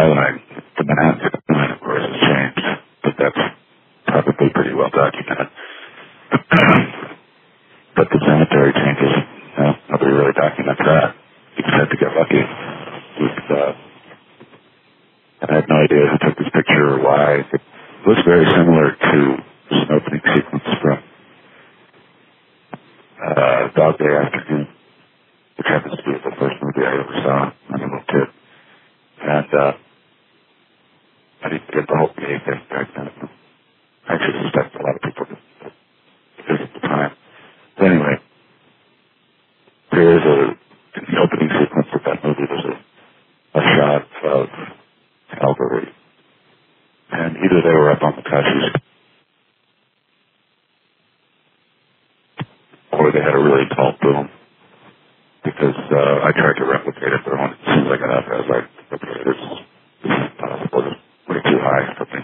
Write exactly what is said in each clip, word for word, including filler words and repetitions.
skyline, the Manhattan skyline, of course, has changed, but that's probably pretty well documented. But the cemetery changes, you know, nobody really documents that. You just had to get lucky. With, uh, I have no idea who took this picture or why. It looks very similar to an opening sequence from uh, Dog Day Afternoon, which happens to be the first movie I ever saw when I was a little kid. And uh, I didn't get the whole gay thing back then. I actually suspect a lot of people did because at the time. But anyway, there is a, in the opening sequence of that movie, there's a, a shot of Calvary. And either they were up on the Cashews or they had a really tall boom. Because uh, I tried to replicate it, but when, as soon as I got up, I was like, okay, this is, this is possible. This is way too high for me.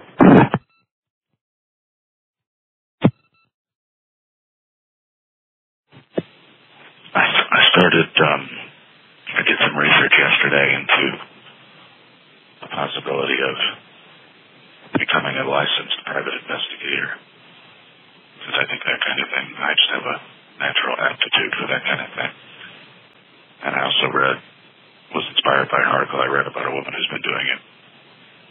I, I started, um, I did some research yesterday into the possibility of becoming a licensed private investigator. Because I think that kind of thing, I just have a natural aptitude for that kind of thing. And I also read, was inspired by an article I read about a woman who's been doing it